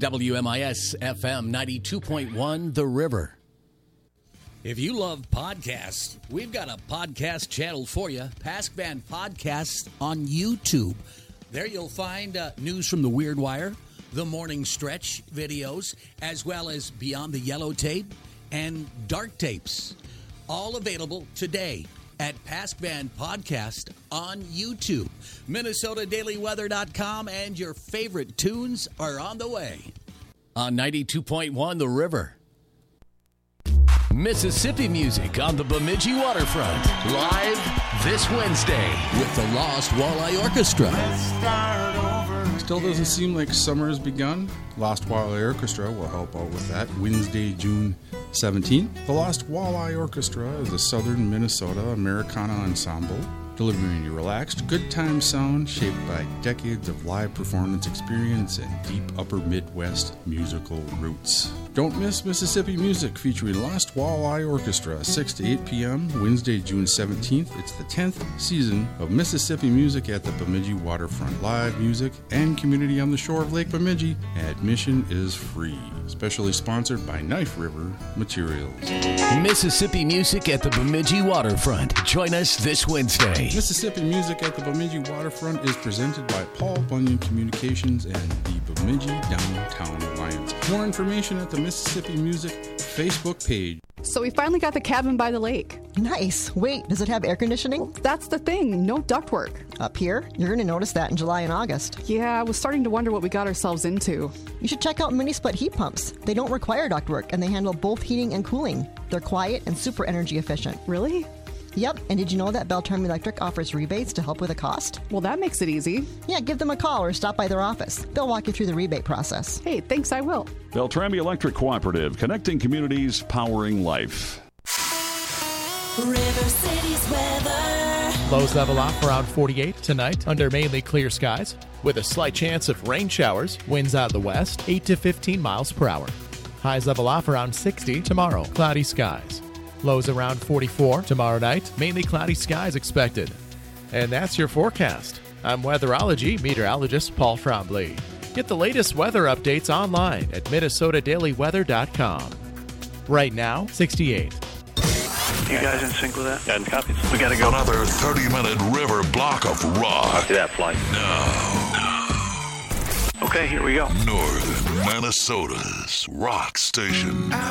WMIS FM 92.1 The River. If you love podcasts, we've got a podcast channel for you, PaskVan Podcasts on YouTube. There you'll find news from the Weird Wire, the Morning Stretch videos, as well as Beyond the Yellow Tape and Dark Tapes. All available today at PaskVan Podcast on YouTube. MinnesotaDailyWeather.com and your favorite tunes are on the way. On 92.1 The River. Mississippi music on the Bemidji waterfront. Live this Wednesday with the Lost Walleye Orchestra. Still doesn't seem like summer has begun. Lost Walleye Orchestra will help out with that Wednesday, June 17th. The Lost Walleye Orchestra is a southern Minnesota Americana ensemble delivering a relaxed, good time sound shaped by decades of live performance experience and deep upper Midwest musical roots. Don't miss Mississippi music featuring Lost Walleye Orchestra, 6 to 8 p.m., Wednesday, June 17th. It's the 10th season of Mississippi music at the Bemidji Waterfront. Live music and community on the shore of Lake Bemidji. Admission is free. Specially sponsored by Knife River Materials. Mississippi music at the Bemidji Waterfront. Join us this Wednesday. Mississippi music at the Bemidji Waterfront is presented by Paul Bunyan Communications and the Bemidji Downtown Alliance. More information at the Mississippi Music Facebook page. So we finally got the cabin by the lake. Nice. Wait, does it have air conditioning? Well, that's the thing. No ductwork. Up here? You're going to notice that in July and August. Yeah, I was starting to wonder what we got ourselves into. You should check out mini split heat pumps. They don't require ductwork, and they handle both heating and cooling. They're quiet and super energy efficient. Really? Yep, and did you know that Beltram Electric offers rebates to help with the cost? Well, that makes it easy. Yeah, give them a call or stop by their office. They'll walk you through the rebate process. Hey, thanks, I will. Beltrami Electric Cooperative, connecting communities, powering life. River City's weather. Lows level off around 48 tonight under mainly clear skies with a slight chance of rain showers. Winds out of the west, 8 to 15 miles per hour. Highs level off around 60 tomorrow. Cloudy skies. Lows around 44 tomorrow night. Mainly cloudy skies expected. And that's your forecast. I'm weatherology meteorologist Paul Trombley. Get the latest weather updates online at MinnesotaDailyWeather.com. Right now, 68. You guys in sync with that? And copies. We gotta go. Another 30-minute river block of rock. See that flight? Now. Okay, here we go. Northern Minnesota's rock station.